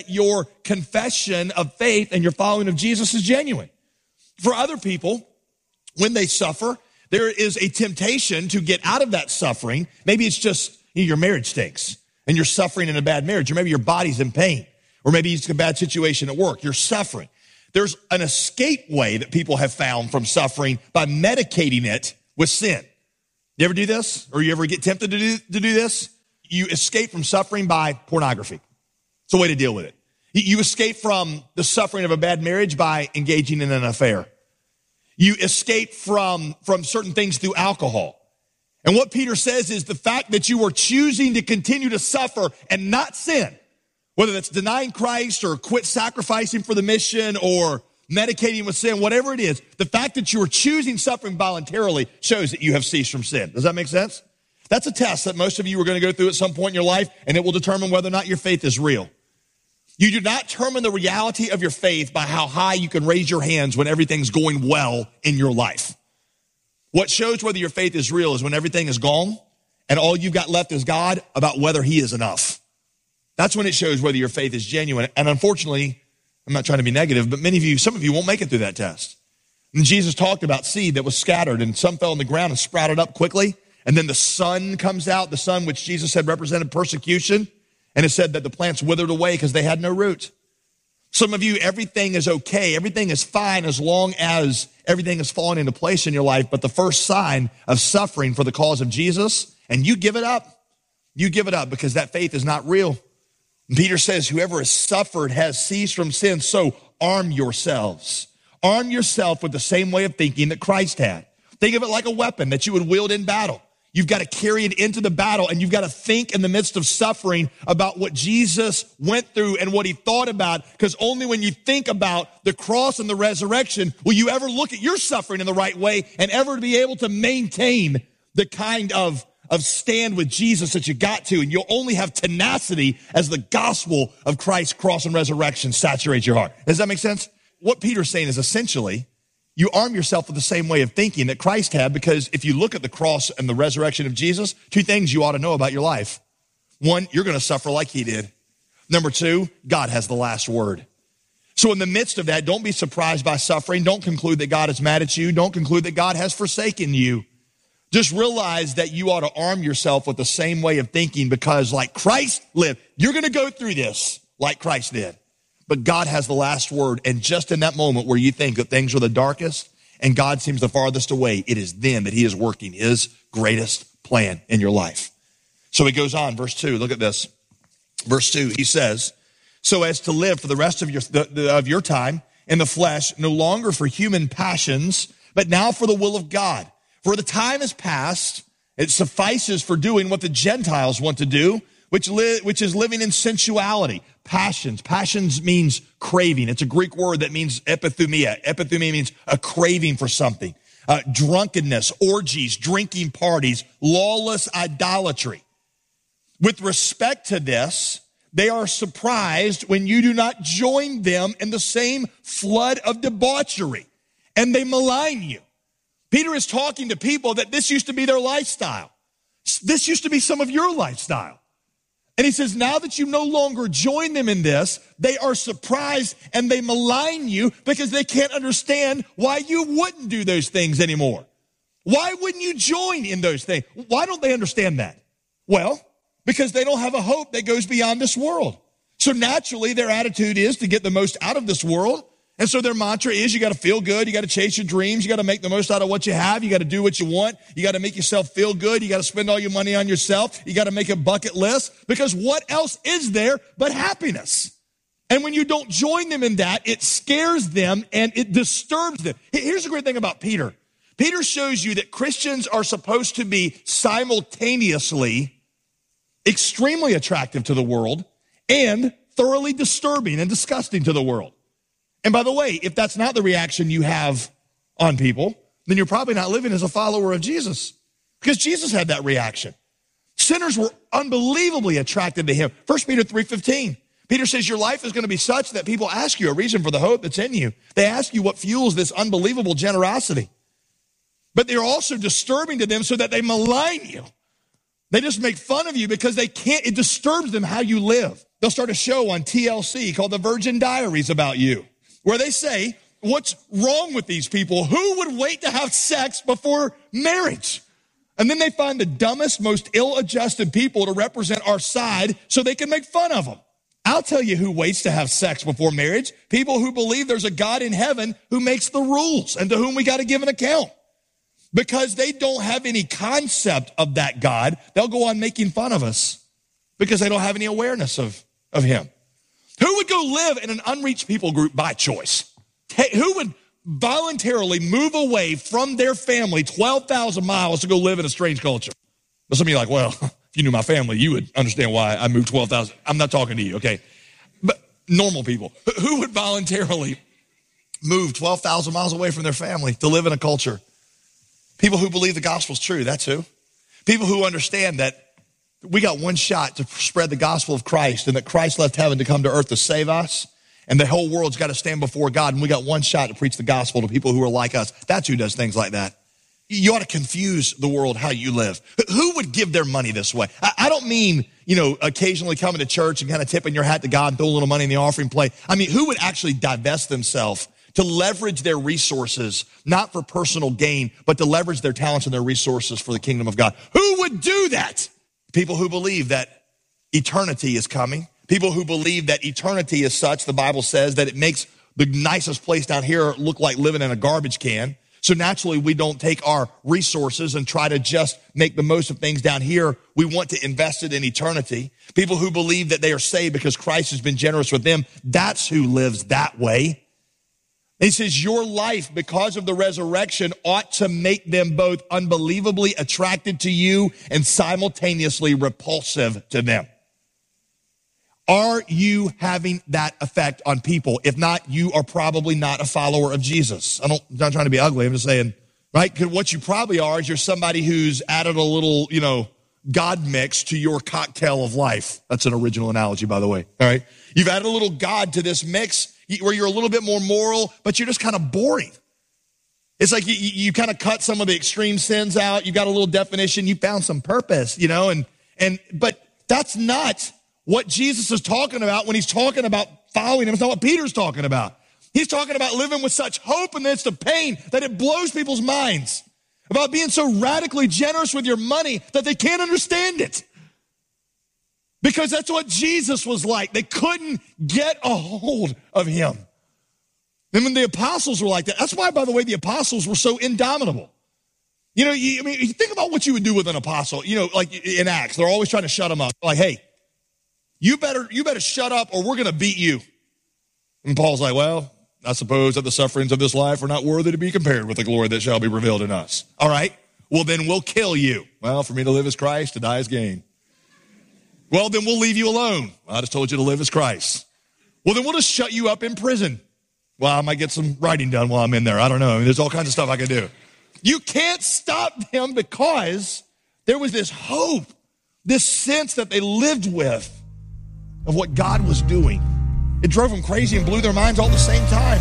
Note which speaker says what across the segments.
Speaker 1: your confession of faith and your following of Jesus is genuine. For other people, when they suffer, there is a temptation to get out of that suffering. Maybe it's just your marriage stinks and you're suffering in a bad marriage, or maybe your body's in pain, or maybe it's a bad situation at work. You're suffering. There's an escape way that people have found from suffering by medicating it with sin. You ever do this? Or you ever get tempted to do this? You escape from suffering by pornography. It's a way to deal with it. You escape from the suffering of a bad marriage by engaging in an affair. You escape from certain things through alcohol. And what Peter says is the fact that you are choosing to continue to suffer and not sin, whether that's denying Christ or quit sacrificing for the mission or medicating with sin, whatever it is, the fact that you are choosing suffering voluntarily shows that you have ceased from sin. Does that make sense? That's a test that most of you are going to go through at some point in your life, and it will determine whether or not your faith is real. You do not determine the reality of your faith by how high you can raise your hands when everything's going well in your life. What shows whether your faith is real is when everything is gone and all you've got left is God about whether he is enough. That's when it shows whether your faith is genuine. And unfortunately, I'm not trying to be negative, but some of you won't make it through that test. And Jesus talked about seed that was scattered, and some fell on the ground and sprouted up quickly. And then the sun comes out, the sun which Jesus said represented persecution. And it said that the plants withered away because they had no root. Some of you, everything is okay. Everything is fine as long as everything is falling into place in your life. But the first sign of suffering for the cause of Jesus, and you give it up. You give it up because that faith is not real. And Peter says, whoever has suffered has ceased from sin. So arm yourselves. Arm yourself with the same way of thinking that Christ had. Think of it like a weapon that you would wield in battle. You've got to carry it into the battle, and you've got to think in the midst of suffering about what Jesus went through and what he thought about, because only when you think about the cross and the resurrection will you ever look at your suffering in the right way and ever be able to maintain the kind of stand with Jesus that you got to. And you'll only have tenacity as the gospel of Christ's cross and resurrection saturates your heart. Does that make sense? What Peter's saying is essentially, you arm yourself with the same way of thinking that Christ had, because if you look at the cross and the resurrection of Jesus, two things you ought to know about your life. One, you're going to suffer like he did. Number two, God has the last word. So in the midst of that, don't be surprised by suffering. Don't conclude that God is mad at you. Don't conclude that God has forsaken you. Just realize that you ought to arm yourself with the same way of thinking, because like Christ lived, you're going to go through this like Christ did. But God has the last word. And just in that moment where you think that things are the darkest and God seems the farthest away, it is then that he is working his greatest plan in your life. So he goes on, verse 2, look at this. Verse 2, he says, so as to live for the rest of your time in the flesh, no longer for human passions, but now for the will of God. For the time is past, it suffices for doing what the Gentiles want to do, which is living in sensuality. Passions. Passions means craving. It's a Greek word that means epithumia. Epithumia means a craving for something. Drunkenness, orgies, drinking parties, lawless idolatry. With respect to this, they are surprised when you do not join them in the same flood of debauchery, and they malign you. Peter is talking to people that this used to be their lifestyle. This used to be some of your lifestyle. And he says, now that you no longer join them in this, they are surprised and they malign you because they can't understand why you wouldn't do those things anymore. Why wouldn't you join in those things? Why don't they understand that? Well, because they don't have a hope that goes beyond this world. So naturally, their attitude is to get the most out of this world. And so their mantra is you got to feel good. You got to chase your dreams. You got to make the most out of what you have. You got to do what you want. You got to make yourself feel good. You got to spend all your money on yourself. You got to make a bucket list, because what else is there but happiness? And when you don't join them in that, it scares them and it disturbs them. Here's the great thing about Peter. Peter shows you that Christians are supposed to be simultaneously extremely attractive to the world and thoroughly disturbing and disgusting to the world. And by the way, if that's not the reaction you have on people, then you're probably not living as a follower of Jesus, because Jesus had that reaction. Sinners were unbelievably attracted to him. 1 Peter 3:15. Peter says your life is going to be such that people ask you a reason for the hope that's in you. They ask you what fuels this unbelievable generosity. But they're also disturbing to them so that they malign you. They just make fun of you because they can't, it disturbs them how you live. they'll start a show on TLC called The Virgin Diaries about you, where they say, what's wrong with these people? Who would wait to have sex before marriage? And then they find the dumbest, most ill-adjusted people to represent our side so they can make fun of them. I'll tell you who waits to have sex before marriage. People who believe there's a God in heaven who makes the rules and to whom we got to give an account. Because they don't have any concept of that God, they'll go on making fun of us because they don't have any awareness of him. Who would go live in an unreached people group by choice? Who would voluntarily move away from their family 12,000 miles to go live in a strange culture? But some of you are like, well, if you knew my family, you would understand why I moved 12,000. I'm not talking to you, okay? But normal people, who would voluntarily move 12,000 miles away from their family to live in a culture? People who believe the gospel's true, that's who. People who understand that we got one shot to spread the gospel of Christ and that Christ left heaven to come to earth to save us. And the whole world's got to stand before God, and we got one shot to preach the gospel to people who are like us. That's who does things like that. You ought to confuse the world how you live. Who would give their money this way? I don't mean, occasionally coming to church and kind of tipping your hat to God and throw a little money in the offering plate. I mean, who would actually divest themselves to leverage their resources, not for personal gain, but to leverage their talents and their resources for the kingdom of God? Who would do that? People who believe that eternity is coming. People who believe that eternity is such, the Bible says, that it makes the nicest place down here look like living in a garbage can. So naturally, we don't take our resources and try to just make the most of things down here. We want to invest it in eternity. People who believe that they are saved because Christ has been generous with them, that's who lives that way. And he says, your life, because of the resurrection, ought to make them both unbelievably attracted to you and simultaneously repulsive to them. Are you having that effect on people? If not, you are probably not a follower of Jesus. I'm not trying to be ugly. I'm just saying, right? Because what you probably are is you're somebody who's added a little, God mix to your cocktail of life. That's an original analogy, by the way. All right. You've added a little God to this mix where you're a little bit more moral, but you're just kind of boring. It's like you kind of cut some of the extreme sins out. You got a little definition. You found some purpose, but that's not what Jesus is talking about when he's talking about following him. It's not what Peter's talking about. He's talking about living with such hope in the midst of pain that it blows people's minds. About being so radically generous with your money that they can't understand it. Because that's what Jesus was like. They couldn't get a hold of him. And when the apostles were like that, that's why, by the way, the apostles were so indomitable. You think about what you would do with an apostle, like in Acts, they're always trying to shut him up. Like, hey, you better shut up or we're going to beat you. And Paul's like, well, I suppose that the sufferings of this life are not worthy to be compared with the glory that shall be revealed in us. All right. Well, then we'll kill you. Well, for me to live as Christ, to die as gain. Well, then we'll leave you alone. I just told you to live as Christ. Well, then we'll just shut you up in prison. Well, I might get some writing done while I'm in there. I don't know. There's all kinds of stuff I can do. You can't stop them because there was this hope, this sense that they lived with of what God was doing. It drove them crazy and blew their minds all at the same time.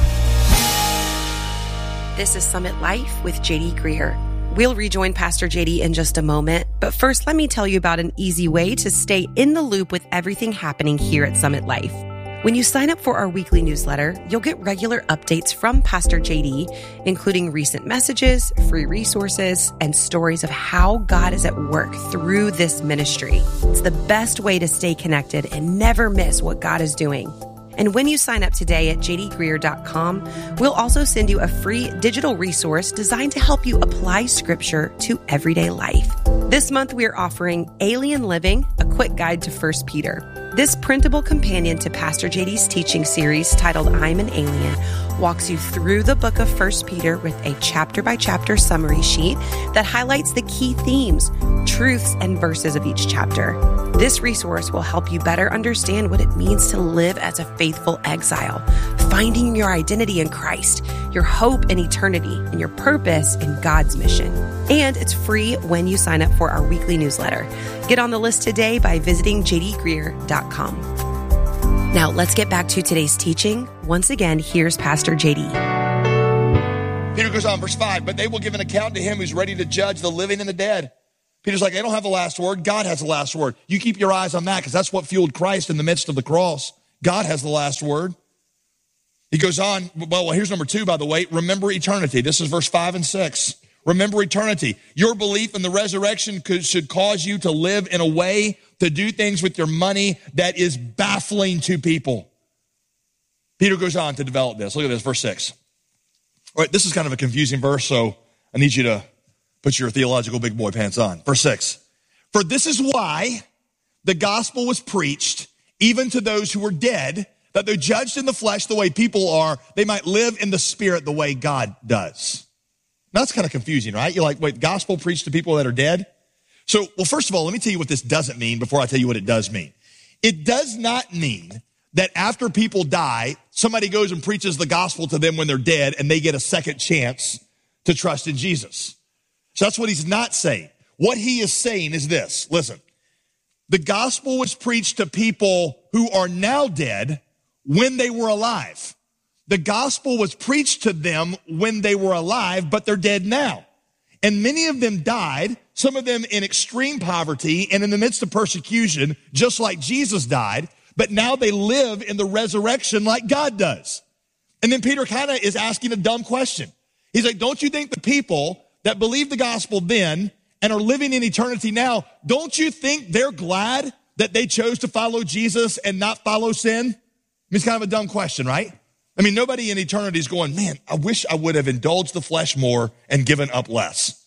Speaker 2: This is Summit Life with JD Greer. We'll rejoin Pastor JD in just a moment, but first let me tell you about an easy way to stay in the loop with everything happening here at Summit Life. When you sign up for our weekly newsletter, you'll get regular updates from Pastor JD, including recent messages, free resources, and stories of how God is at work through this ministry. It's the best way to stay connected and never miss what God is doing. And when you sign up today at jdgreer.com, we'll also send you a free digital resource designed to help you apply scripture to everyday life. This month, we are offering Alien Living, a quick guide to 1 Peter. This printable companion to Pastor JD's teaching series titled I'm an Alien walks you through the book of 1 Peter with a chapter-by-chapter summary sheet that highlights the key themes, truths, and verses of each chapter. This resource will help you better understand what it means to live as a faithful exile, finding your identity in Christ, your hope in eternity, and your purpose in God's mission. And it's free when you sign up for our weekly newsletter. Get on the list today by visiting jdgreer.com. Now, let's get back to today's teaching. Once again, here's Pastor JD.
Speaker 1: Peter goes on, verse 5, but they will give an account to him who's ready to judge the living and the dead. Peter's like, I don't have the last word. God has the last word. You keep your eyes on that because that's what fueled Christ in the midst of the cross. God has the last word. He goes on, well, here's number 2, by the way. Remember eternity. This is verse 5 and 6. Remember eternity. Your belief in the resurrection should cause you to live in a way to do things with your money that is baffling to people. Peter goes on to develop this. Look at this, verse 6. All right, this is kind of a confusing verse, so I need you to put your theological big boy pants on. Verse 6. For this is why the gospel was preached even to those who were dead, that they're judged in the flesh the way people are, they might live in the spirit the way God does. Now, that's kind of confusing, right? You're like, wait, gospel preached to people that are dead? So, well, first of all, let me tell you what this doesn't mean before I tell you what it does mean. It does not mean that after people die, somebody goes and preaches the gospel to them when they're dead and they get a second chance to trust in Jesus. So that's what he's not saying. What he is saying is this. Listen, the gospel was preached to people who are now dead when they were alive. The gospel was preached to them when they were alive, but they're dead now. And many of them died, some of them in extreme poverty and in the midst of persecution, just like Jesus died, but now they live in the resurrection like God does. And then Peter kind of is asking a dumb question. He's like, don't you think the people that believed the gospel then and are living in eternity now, don't you think they're glad that they chose to follow Jesus and not follow sin? I mean, it's kind of a dumb question, right? I mean, nobody in eternity is going, man, I wish I would have indulged the flesh more and given up less.